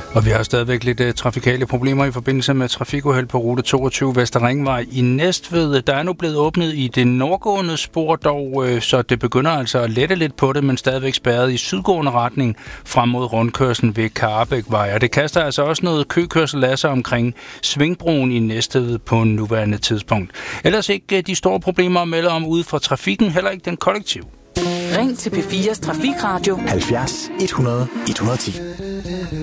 Og vi har stadigvæk lidt trafikale problemer i forbindelse med trafikuheld på rute 22 Vesterringvej i Næstved. Der er nu blevet åbnet i det nordgående spor dog, så det begynder altså at lette lidt på det, men stadigvæk spærret i sydgående retning frem mod rundkørslen ved Karrebækvej. Og det kaster altså også noget køkørsel af sig omkring Svingbroen i Næstved på nuværende tidspunkt. Ellers ikke de store problemer at melde om ude fra trafikken, heller ikke den kollektiv. Ring til P4's Trafikradio 70 100 110.